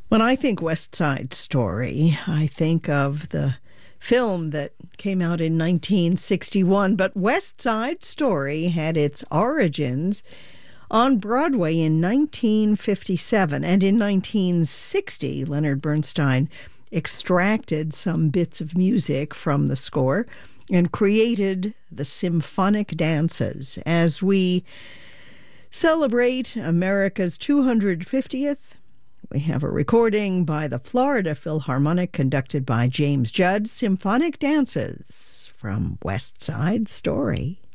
When I think West Side Story, I think of the film that came out in 1961. But West Side Story had its origins on Broadway in 1957. And in 1960, Leonard Bernstein extracted some bits of music from the score and created the symphonic dances. As we celebrate America's 250th, we have a recording by the Florida Philharmonic conducted by James Judd, Symphonic Dances from West Side Story.